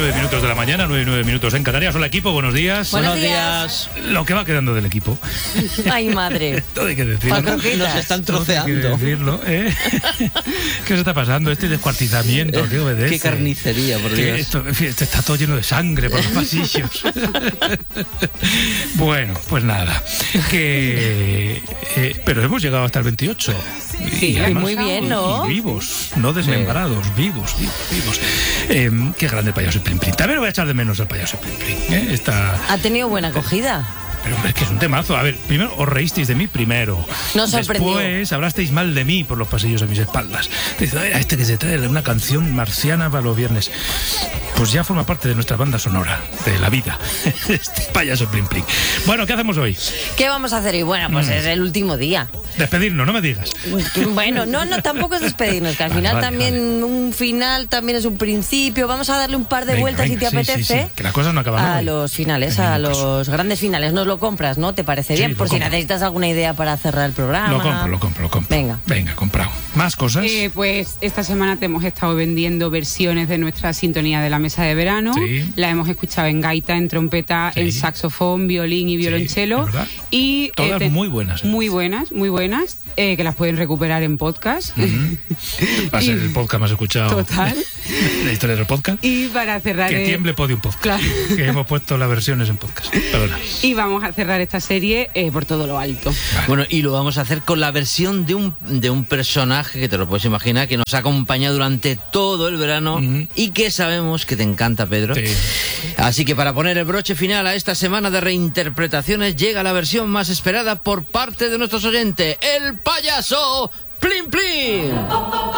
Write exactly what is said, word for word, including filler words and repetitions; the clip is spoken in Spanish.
nueve minutos de la mañana, nueve y nueve minutos en Canarias. Hola, equipo, buenos días. Buenos días. Lo que va quedando del equipo. Ay, madre. Todo hay que decirlo. Nos están Todo hay que troceando. decirlo, ¿eh? ¿Qué se está pasando? Este descuartizamiento, ¿qué obedece? Qué carnicería, por Que Dios. esto, en fin, esto está todo lleno de sangre por los pasillos. Bueno, pues nada. Que, eh, pero hemos llegado hasta el veintiocho. Sí, además- muy bien, ¿no? Y vivos, no desmembrados, vivos, vivos, vivos. Eh, qué grande el payaso Plim Plim. También lo voy a echar de menos el payaso Plim Plim. ¿eh? Está... Ha tenido buena acogida. Pero hombre, es que es un temazo. A ver, primero os reísteis de mí primero. Nos sorprendió. Después hablasteis mal de mí por los pasillos a mis espaldas. Dice, a este que se trae una canción marciana para los viernes. Pues ya forma parte de nuestra banda sonora, de la vida. Este payaso Plim Plim. Bueno, ¿qué hacemos hoy? ¿Qué vamos a hacer hoy? Bueno, pues Mm. es el último día. Despedirnos, no me digas. Bueno, no, no, tampoco es despedirnos, que al Vale, final vale, también vale. un final también es un principio. Vamos a darle un par de Venga, vueltas venga, si te sí, apetece. sí, sí, que las cosas no acaban a hoy. los finales, En a ningún los grandes finales. Nos lo compras, ¿no? ¿Te parece Sí, bien? lo Por si compro. necesitas alguna idea para cerrar el programa. Lo compro, lo compro, lo compro. Venga. Venga, comprado. ¿Más cosas? Eh, pues esta semana te hemos estado vendiendo versiones de nuestra sintonía de la mesa de verano. Sí. La hemos escuchado en gaita, en trompeta, Sí. en saxofón, violín y violonchelo. es verdad. Y Todas te- muy buenas, ¿eh? Muy buenas, muy buenas, eh, que las pueden recuperar en podcast. Ujú. Va a ser Y- el podcast más escuchado Total. de la historia del podcast. Y para cerrar Que eh, tiemble Podium Podcast. Claro. Que hemos puesto las versiones en podcast. Perdona. y vamos a cerrar esta serie eh, por todo lo alto. Bueno, y lo vamos a hacer con la versión de un, de un personaje que te lo puedes imaginar, que nos ha acompañado durante todo el verano Ujú. y que sabemos que te encanta, Pedro. Sí. Así que para poner el broche final a esta semana de reinterpretaciones, llega la versión más esperada por parte de nuestros oyentes, el payaso Plim Plim.